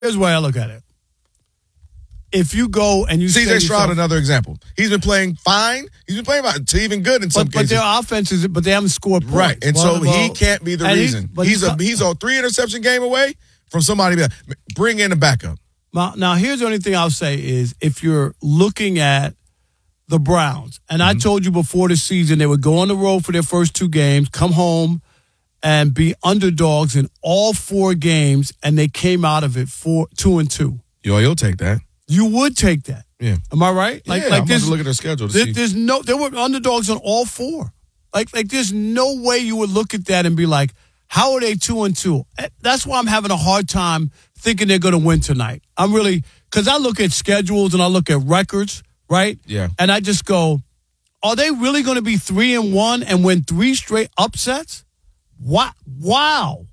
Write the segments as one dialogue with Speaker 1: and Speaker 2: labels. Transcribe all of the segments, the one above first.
Speaker 1: Here's the way I look at it. If you go and you
Speaker 2: C.J. Stroud, another example. He's been playing fine. He's been playing to even good in some cases.
Speaker 1: But their offenses, but they haven't scored points.
Speaker 2: Right, and so he can't be the reason. He's a 3-interception game away from somebody. Bring in a backup.
Speaker 1: Now, here's the only thing I'll say is if you're looking at the Browns, and I told you before the season they would go on the road for their first 2 games, come home, and be underdogs in all 4 games, and they came out of it 2-2.
Speaker 2: You'll take that.
Speaker 1: You would take that.
Speaker 2: Yeah.
Speaker 1: Am I right?
Speaker 2: I'm about to look at their schedule to see.
Speaker 1: There were underdogs on all 4. Like there's no way you would look at that and be like, how are they 2-2? That's why I'm having a hard time thinking they're going to win tonight. I'm really, because I look at schedules and I look at records, right?
Speaker 2: Yeah.
Speaker 1: And I just go, are they really going to be 3-1 and win 3 straight upsets? What? Wow.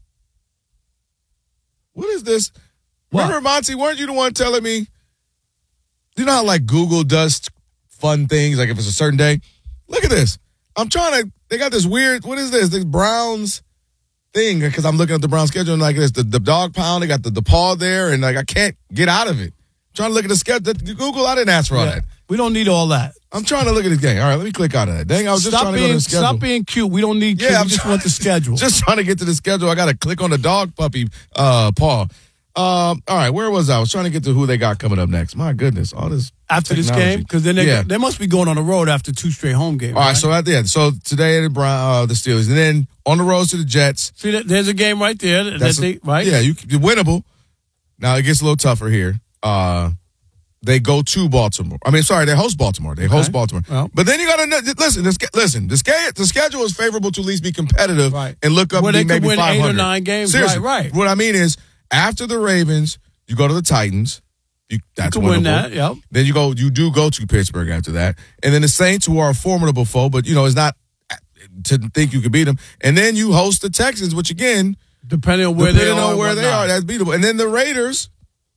Speaker 2: What is this? Remember, Monty, weren't you the one telling me? You know how like Google does fun things, like if it's a certain day? Look at this. They got this weird, what is this? This Browns thing, because I'm looking at the Browns schedule and like this, the dog pound, they got the paw there, and like I can't get out of it. I'm trying to look at the schedule. Google, I didn't ask for all that.
Speaker 1: We don't need all that.
Speaker 2: I'm trying to look at this game. All right, let me click out of that. Dang, I was just trying to go to the schedule.
Speaker 1: Stop being cute. We don't need cute. We just want the schedule.
Speaker 2: Just trying to get to the schedule. I got to click on the dog puppy paw. All right, where was I was trying to get to who they got coming up next. My goodness, all this
Speaker 1: after
Speaker 2: technology.
Speaker 1: This game, because then they must be going on the road after 2 straight home games.
Speaker 2: All right, so at the end, so today the Steelers, and then on the road to the Jets.
Speaker 1: See, there's a game right there. Right?
Speaker 2: Yeah, you're winnable. Now it gets a little tougher here. They go to Baltimore. They host Baltimore. Host Baltimore. Well, but then you got to listen. The schedule is favorable to at least be competitive and look up
Speaker 1: where
Speaker 2: and
Speaker 1: they
Speaker 2: maybe
Speaker 1: win
Speaker 2: 500.
Speaker 1: 8 or 9 games.
Speaker 2: Seriously,
Speaker 1: Right.
Speaker 2: What I mean is, after the Ravens, you go to the Titans. That's
Speaker 1: you can win that. Yep.
Speaker 2: Then you do go to Pittsburgh after that, and then the Saints, who are a formidable foe, but it's not to think you could beat them. And then you host the Texans, which again,
Speaker 1: depending on where they are,
Speaker 2: that's beatable. And then the Raiders.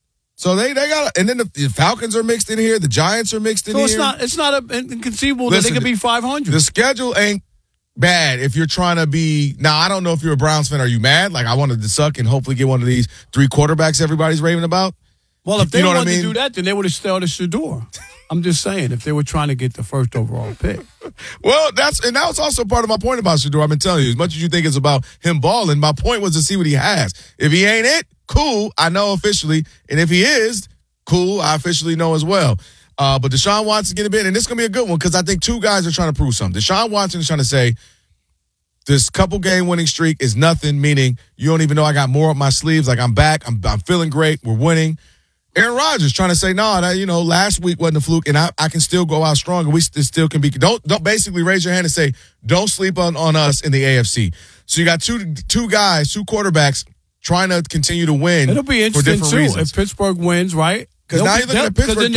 Speaker 2: So they got, and then the Falcons are mixed in here. The Giants are mixed in here.
Speaker 1: So it's not inconceivable that they could be 500.
Speaker 2: The schedule ain't bad if you're trying to be. Now, I don't know if you're a Browns fan. Are you mad? Like, I wanted to suck and hopefully get one of these 3 quarterbacks everybody's raving about.
Speaker 1: Well, if they wanted to do that, then they would have started Shedeur. I'm just saying, if they were trying to get the first overall pick.
Speaker 2: Well, that was also part of my point about Shedeur. I've been telling you, as much as you think it's about him balling, my point was to see what he has. If he ain't it, cool, I know officially. And if he is, cool, I officially know as well. But Deshaun Watson getting a bit, and this is going to be a good one because I think 2 guys are trying to prove something. Deshaun Watson is trying to say, this couple game winning streak is nothing, meaning you don't even know I got more up my sleeves. Like, I'm back, I'm feeling great, we're winning. Aaron Rodgers trying to say, no, last week wasn't a fluke, and I can still go out strong, and we still can be. Don't basically raise your hand and say, don't sleep on us in the AFC. So you got two quarterbacks trying to continue to win.
Speaker 1: It'll be interesting too if Pittsburgh wins, right?
Speaker 2: Because now you're looking at Pittsburgh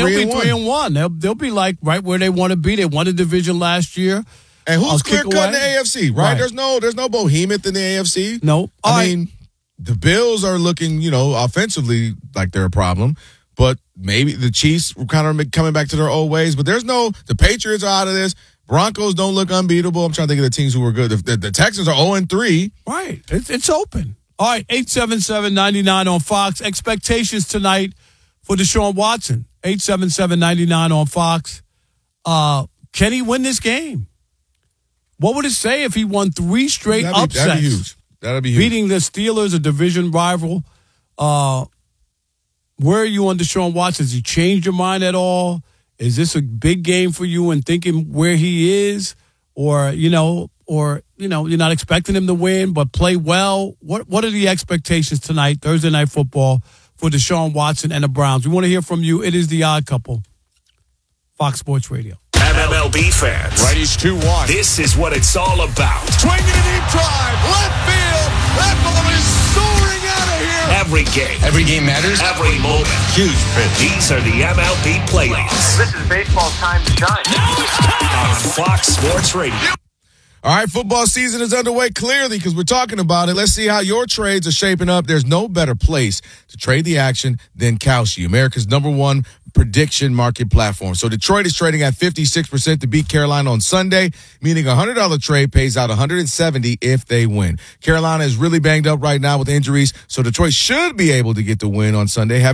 Speaker 1: 3-1. They'll be like right where they want to be. They won a division last year.
Speaker 2: And who's clear cut in the AFC, right? There's no behemoth in the AFC.
Speaker 1: No,
Speaker 2: I mean, the Bills are looking, offensively like they're a problem, but maybe the Chiefs were kind of coming back to their old ways. But the Patriots are out of this. Broncos don't look unbeatable. I'm trying to think of the teams who were good. The Texans are 0-3.
Speaker 1: Right. It's open. All right, 877-99 on Fox. Expectations tonight for Deshaun Watson. 877-99 on Fox. Can he win this game? What would it say if he won 3 straight upsets?
Speaker 2: That'd be huge. That'd be huge.
Speaker 1: Beating the Steelers, a division rival. Where are you on Deshaun Watson? Has he changed your mind at all? Is this a big game for you and thinking where he is? Or you're not expecting him to win, but play well? What are the expectations tonight, Thursday Night Football, for Deshaun Watson and the Browns? We want to hear from you. It is The Odd Couple, Fox Sports Radio.
Speaker 3: MLB fans.
Speaker 4: Righties 2-1.
Speaker 3: This is what it's all about.
Speaker 4: Swinging a deep drive. Left field. That ball is soaring out of here.
Speaker 3: Every game.
Speaker 4: Every game matters.
Speaker 3: Every moment.
Speaker 4: Huge pitch.
Speaker 3: These are the MLB playoffs.
Speaker 5: This is baseball's time to shine.
Speaker 3: Now it's time. On Fox Sports Radio.
Speaker 2: All right, football season is underway clearly because we're talking about it. Let's see how your trades are shaping up. There's no better place to trade the action than Kalshi, America's #1 prediction market platform. So Detroit is trading at 56% to beat Carolina on Sunday, meaning a $100 trade pays out $170 if they win. Carolina is really banged up right now with injuries, so Detroit should be able to get the win on Sunday.